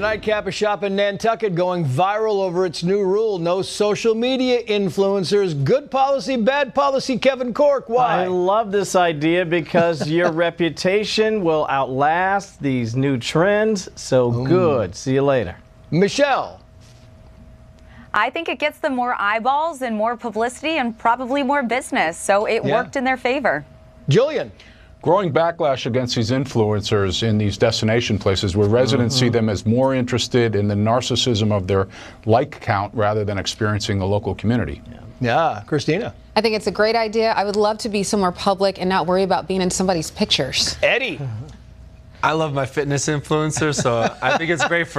nightcap shop in Nantucket going viral over its new rule. No social media influencers. Good policy, bad policy. Kevin Cork, why? I love this idea because your reputation will outlast these new trends. So good. See you later. Michelle. I think it gets them more eyeballs and more publicity and probably more business. So it worked in their favor. Julian. Growing backlash against these influencers in these destination places where residents see them as more interested in the narcissism of their like count rather than experiencing the local community. Yeah, Christina. I think it's a great idea. I would love to be somewhere public and not worry about being in somebody's pictures. Eddie. I love my fitness influencer, so I think it's great for